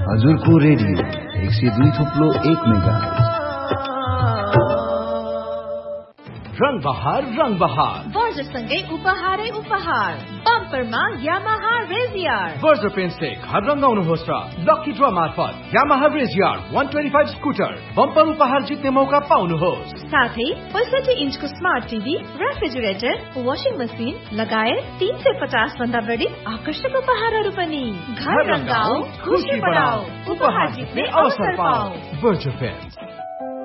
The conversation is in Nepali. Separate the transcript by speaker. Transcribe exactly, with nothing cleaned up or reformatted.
Speaker 1: हजुरको रेडियो एक सय दुई थुप्लो एक मेगाहर्ज।
Speaker 2: रंग बहार रंग बहार
Speaker 3: वर्जसँगै उपहारै उपहार बम्परमा यामाहा रेजियर।
Speaker 2: वर्ज पेन्टले घर रंगाउनुहोस् र लकी ड्र मार्फत यामाहा रेजियर एक सय पच्चीस स्कुटर बम्पर उपहार जित्ने मौका पाउनुहोस्।
Speaker 3: साथै पैंसठी इन्चको smart TV, refrigerator, washing machine लगायत तीन सय पचास भन्दा बढी आकर्षक उपहारहरू पनि। घर रंगाऊ, खुशी बढाऊ, उपहार जित्ने अवसर पाऊ।
Speaker 2: वर्ज पेन्ट।